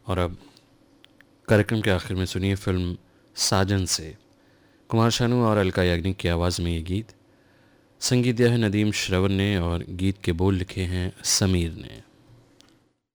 और अब कार्यक्रम के आखिर में सुनिए फिल्म साजन से कुमार शानू और अलका याग्निक की आवाज़ में ये गीत। संगीत दिया है नदीम श्रवण ने और गीत के बोल लिखे हैं समीर ने।